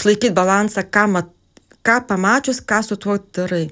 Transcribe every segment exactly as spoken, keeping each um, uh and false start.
išlaikyti balansą, ką, mat, ką pamačius, ką su tuo darai.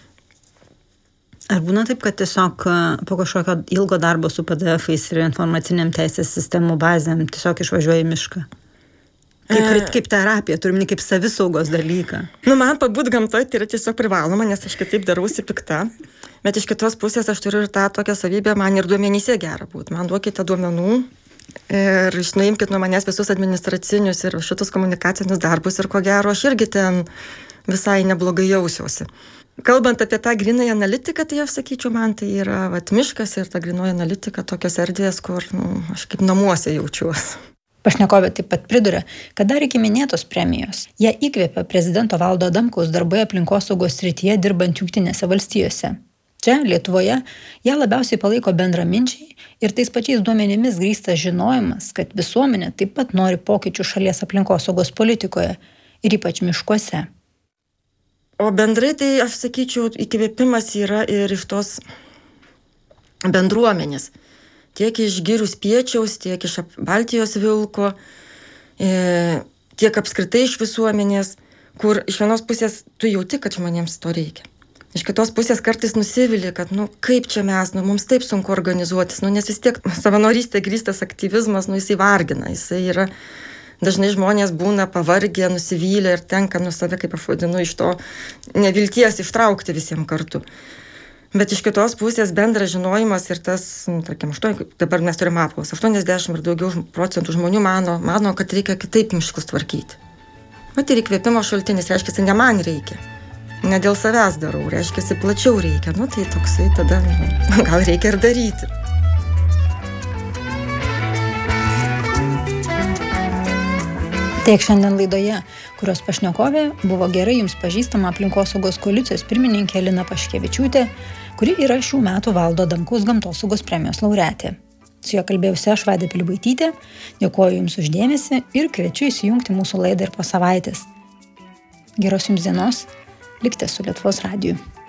Ar būna taip, kad tiesiog po kažkokio ilgo darbo su P D F-ais ir informaciniam teisės sistemų bazėm tiesiog išvažiuoji į mišką? Kaip, e... kaip terapija, turim ne kaip savisaugos dalyką. Nu, man pabūt gamtoje tai yra tiesiog privaloma, nes aš kitaip darausi pikta. Bet iš kitos pusės aš turiu ir tą tokią savybę, man ir duomenyse gera būt. Man duokite duomenų ir išnuimkit nuo manęs visus administracinius ir šitus komunikacinius darbus ir ko gero aš irgi ten visai neblogai jausiuosi. Kalbant apie tą grynąją analitiką, tai aš sakyčiau, man tai yra vat, miškas ir ta grynoji analitika tokios erdvės, kur nu, aš kaip namuose jaučiuosi. Pašnekovė taip pat priduria, kad dar iki minėtos premijos ją įkvėpė prezidento Valdo Adamkaus darbai aplinkosaugos srityje dirbant Jungtinėse valstijose. Čia, Lietuvoje, ją labiausiai palaiko bendraminčiai ir tais pačiais duomenimis grįstas žinojimas, kad visuomenė taip pat nori pokyčių šalies aplinkosaugos politikoje ir ypač miškuose. O bendrai tai, aš sakyčiau, įkvėpimas yra ir iš tos bendruomenės. Tiek iš Girių Spiečiaus, tiek iš Baltijos Vilko, e, tiek apskritai iš visuomenės, kur iš vienos pusės tu jauti, kad žmonėms to reikia. Iš kitos pusės kartais nusivili, kad, nu, kaip čia mes, nu, mums taip sunku organizuotis, nu, nes vis tiek savanorystė grįstas aktyvizmas, nu, jisai vargina, jisai yra... Dažnai žmonės būna pavargę, nusivylę ir tenka nuo save, kaip aš vadinu, iš to nevilties ištraukti visiems kartu. Bet iš kitos pusės bendras žinojimas ir tas, tarkim, aštuoni, dabar mes turime apklausą, aštuoniasdešimt ir daugiau procentų žmonių mano, mano, kad reikia kitaip miškus tvarkyti. O tai įkvėpimo šaltinis, reiškia, ne man reikia. Ne dėl savęs darau, reiškia, plačiau reikia. Nu tai toksai tada, nu, gal reikia ir daryti. Tiek šiandien laidoje, kurios pašnekovė buvo gerai jums pažįstama aplinkosaugos koalicijos pirmininkė Lina Paškevičiūtė, kuri yra šių metų Valdo Adamkaus gamtosaugos premijos laureatė. Su juo kalbėjusi aš, Vaida Pilibaitytė, dėkoju jums už dėmesį ir kviečiu įsijungti mūsų laidą ir po savaitės. Geros jums dienos, likite su Lietuvos radiju.